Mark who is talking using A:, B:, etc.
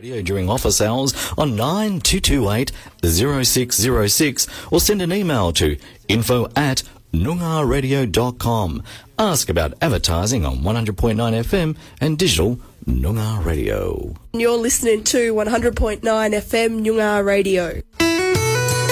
A: during office hours on 9228 0606 or send an email to info@noongarradio.com. Ask about advertising on 100.9 FM and digital Noongar Radio.
B: You're listening to 100.9 FM Noongar Radio.